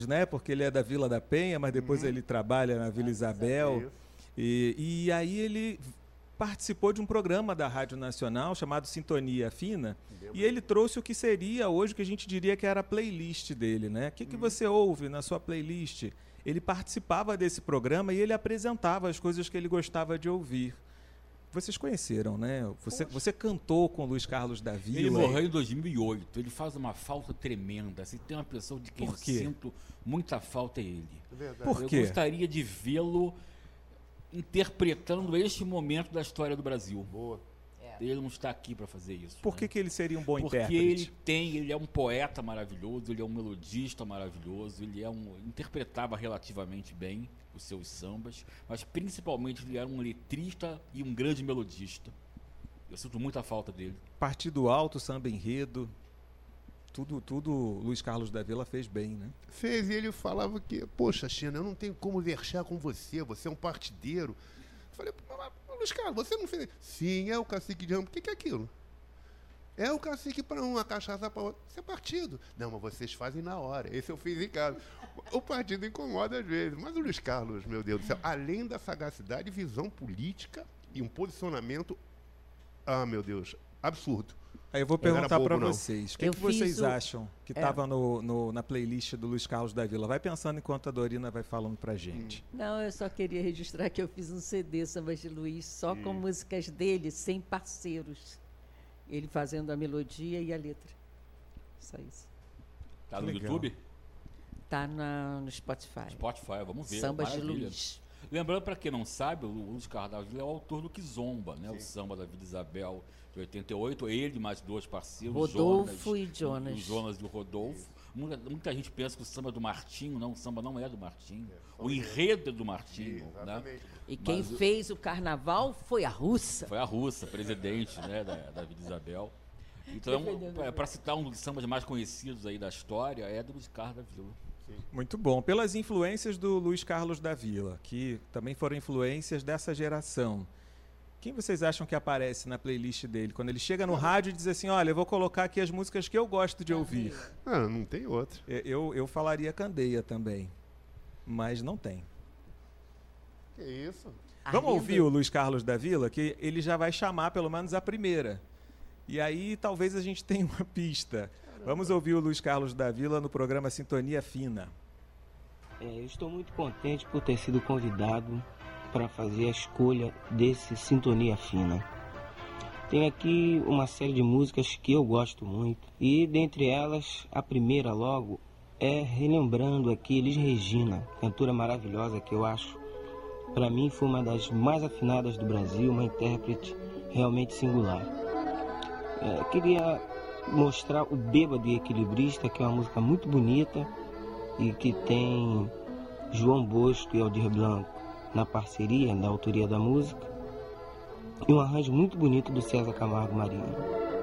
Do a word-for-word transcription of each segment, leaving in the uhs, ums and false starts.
né? Porque ele é da Vila da Penha, mas depois uhum. ele trabalha na Vila ah, Isabel. E, e aí ele participou de um programa da Rádio Nacional chamado Sintonia Fina, Deu e ele trouxe o que seria hoje, que a gente diria que era a playlist dele, né? O que, que uhum. você ouve na sua playlist? Ele participava desse programa e ele apresentava as coisas que ele gostava de ouvir. Vocês conheceram, né? Você, você cantou com o Luiz Carlos da Vila. Ele morreu em dois mil e oito. Ele faz uma falta tremenda. Se tem uma pessoa de quem eu sinto muita falta, é ele. É Por eu quê? gostaria de vê-lo interpretando este momento da história do Brasil. Boa. Ele não está aqui para fazer isso. Por que, né? que ele seria um bom Porque intérprete? Porque ele tem, ele é um poeta maravilhoso, ele é um melodista maravilhoso, ele é um, interpretava relativamente bem os seus sambas, mas principalmente ele era um letrista e um grande melodista. Eu sinto muita falta dele. Partido Alto, samba enredo, tudo, tudo Luiz Carlos da Vila fez bem, né? Fez, e ele falava que, poxa, China, eu não tenho como verchar com você, você é um partideiro. Eu falei, Luiz Carlos, você não fez... Sim, é o cacique de ramo. O que, que é aquilo? É o cacique para um, a cachaça para outro. Isso é partido. Não, mas vocês fazem na hora. Esse eu fiz em casa. O partido incomoda às vezes. Mas o Luiz Carlos, meu Deus do céu, além da sagacidade, visão política e um posicionamento, ah, meu Deus, absurdo. Aí eu vou perguntar para vocês, o que, que vocês o... acham que estava é. no, no, na playlist do Luiz Carlos da Vila? Vai pensando enquanto a Dorina vai falando pra gente. Hum. Não, eu só queria registrar que eu fiz um C D Sambas de Luiz só hum. com músicas dele, sem parceiros. Ele fazendo a melodia e a letra. Só isso. Tá no Legal. YouTube? Tá na, no Spotify. Spotify, vamos ver. Sambas Maravilha. de Luiz. Lembrando, para quem não sabe, o Luiz Carlos da Vila é o autor do Kizomba, né? O samba da Vila Isabel de oitenta e oito, ele mais dois parceiros, Rodolfo Jonas, e Jonas. O Jonas e o Rodolfo. Muita, muita gente pensa que o samba é do Martinho, não, o samba não é do Martinho. É, o enredo é do Martinho, né? E quem Mas, fez o carnaval foi a Russa. Foi a Russa, presidente, né, da, da Vila Isabel. Então, é, para citar um dos sambas mais conhecidos aí da história, é do Luiz Carlos da Vila. Muito bom. Pelas influências do Luiz Carlos da Vila, que também foram influências dessa geração, quem vocês acham que aparece na playlist dele? Quando ele chega no rádio e diz assim, olha, eu vou colocar aqui as músicas que eu gosto de ouvir. Ah, não tem outra. Eu, eu falaria Candeia também, mas não tem. Que isso? Vamos Arriba. ouvir o Luiz Carlos da Vila, que ele já vai chamar pelo menos a primeira. E aí talvez a gente tenha uma pista. Caramba. Vamos ouvir o Luiz Carlos da Vila no programa Sintonia Fina. É, eu estou muito contente por ter sido convidado para fazer a escolha desse Sintonia Fina. Tem aqui uma série de músicas que eu gosto muito, e dentre elas, a primeira logo é relembrando aqui Elis Regina, cantora maravilhosa que eu acho, para mim foi uma das mais afinadas do Brasil, uma intérprete realmente singular. É, queria mostrar o Bêbado e Equilibrista, que é uma música muito bonita e que tem João Bosco e Aldir Blanco na parceria, na autoria da música, e um arranjo muito bonito do César Camargo Mariano.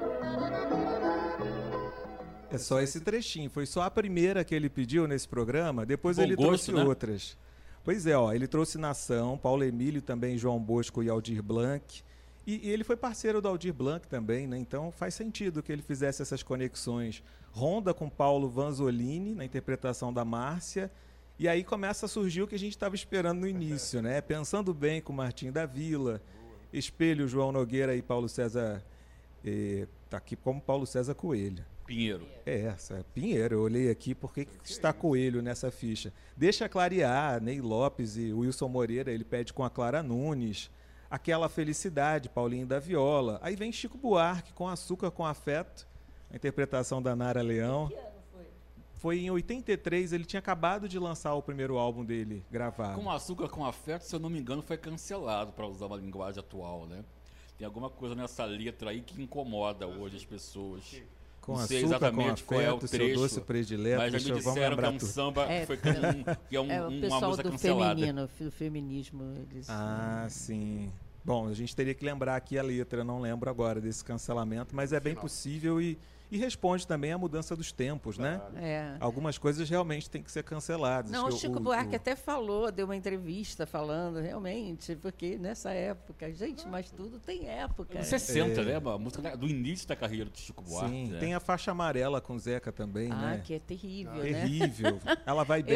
É só esse trechinho, foi só a primeira que ele pediu nesse programa, depois Bom ele gosto, trouxe né? outras. Pois é, ó, ele trouxe Nação, Paulo Emílio também, João Bosco e Aldir Blanc, e, e ele foi parceiro do Aldir Blanc também, né? Então faz sentido que ele fizesse essas conexões. Ronda com Paulo Vanzolini, na interpretação da Márcia. E aí começa a surgir o que a gente estava esperando no início, né? Pensando Bem com Martim da Vila, Espelho, João Nogueira e Paulo César, eh, tá aqui como Paulo César Coelho. Pinheiro. É, essa, Pinheiro, eu olhei aqui, por que está Coelho nessa ficha? Deixa clarear, Ney Lopes e Wilson Moreira, ele pede com a Clara Nunes, Aquela Felicidade, Paulinho da Viola. Aí vem Chico Buarque com Açúcar com Afeto, a interpretação da Nara Leão. Foi em oitenta e três, ele tinha acabado de lançar o primeiro álbum dele gravado. Com Açúcar com Afeto, se eu não me engano, foi cancelado, para usar uma linguagem atual, né? Tem alguma coisa nessa letra aí que incomoda hoje as pessoas. Com não açúcar, sei exatamente com qual afeto, é o seu trecho, doce predileto, mas já me disseram que é um samba é, que, foi, que, um, que é, um, é o uma pessoal música do cancelada. feminino, do feminismo. Eles... Ah, sim. Bom, a gente teria que lembrar aqui a letra, eu não lembro agora desse cancelamento, mas é bem possível e, e responde também à mudança dos tempos, né? É. Algumas coisas realmente têm que ser canceladas. Não, o Chico o, Buarque o... até falou, deu uma entrevista falando, realmente, porque nessa época, gente, mas tudo tem época. Anos sessenta, é. né? A música do início da carreira do Chico Buarque. Sim, né? Tem a Faixa Amarela com Zeca também, ah, né? que é terrível, ah, né? Terrível. Ela vai bem